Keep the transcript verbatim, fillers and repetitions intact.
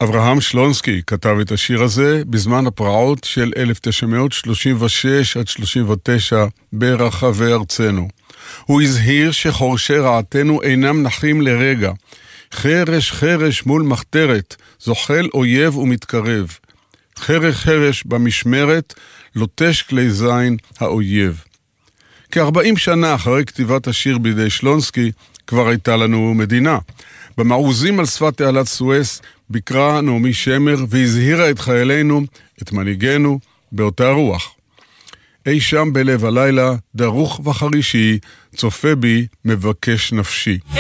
אברהם שלונסקי כתב את השיר הזה בזמן הפרעות של אלף תשע מאות שלושים ושש עד שלושים ותשע ברחבי ארצנו. הוא הזהיר שחורשי רעתנו אינם נחים לרגע. חרש חרש מול מחתרת, זוחל אויב ומתקרב. חרש חרש במשמרת, לוטש כלי זין האויב. כ-ארבעים שנה אחרי כתיבת השיר בידי שלונסקי, כבר הייתה לנו מדינה. במעוזים על שפת תעלת סואץ ביקרה נעמי שמר והזהירה את חיילינו, את מנהיגנו, באותה רוח. אי שם בלב הלילה, דרוך וחרישי, צופה בי, מבקש נפשי.